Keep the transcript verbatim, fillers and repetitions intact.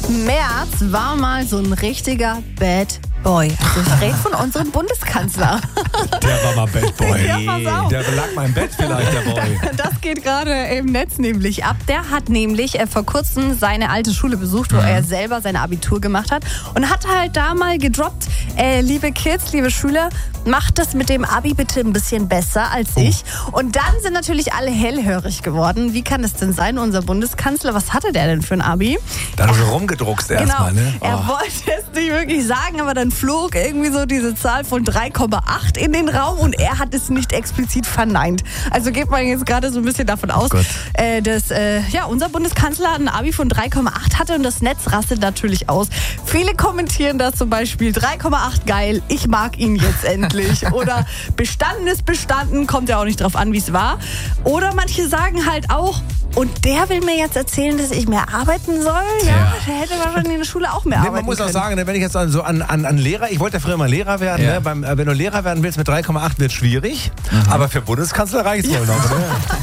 Merz war mal so ein richtiger Bad Boy. Also ich rede von unserem Bundeskanzler. Der war mal Bad Boy. Ja, pass auf. Der lag mal im Bett vielleicht, der Boy. Das geht gerade im Netz nämlich ab. Der hat nämlich äh, vor kurzem seine alte Schule besucht, wo mhm. er selber sein Abitur gemacht hat. Und hat halt da mal gedroppt, äh, liebe Kids, liebe Schüler, macht das mit dem Abi bitte ein bisschen besser als oh. ich. Und dann sind natürlich alle hellhörig geworden. Wie kann das denn sein, unser Bundeskanzler? Was hatte der denn für ein Abi? Da hat er so rumgedruckst erstmal, genau, ne? Oh. Er wollte es nicht wirklich sagen, aber dann flog irgendwie so diese Zahl von drei Komma acht in den Raum und er hat es nicht explizit verneint. Also geht man jetzt gerade so ein bisschen davon aus, oh äh, dass äh, ja, unser Bundeskanzler ein Abi von drei Komma acht hatte und das Netz rastet natürlich aus. Viele kommentieren das zum Beispiel, drei Komma acht geil, ich mag ihn jetzt endlich. Oder bestanden ist bestanden, kommt ja auch nicht drauf an, wie es war. Oder manche sagen halt auch, und der will mir jetzt erzählen, dass ich mehr arbeiten soll? Ja, ja. Der hätte wahrscheinlich in der Schule auch mehr nee, arbeiten Man muss können. auch sagen, wenn ich jetzt so an, an, an Lehrer, ich wollte ja früher mal Lehrer werden, ja. ne? Beim, wenn du Lehrer werden willst mit drei Komma acht wird schwierig, mhm. aber für Bundeskanzler reicht es wohl noch. Ne?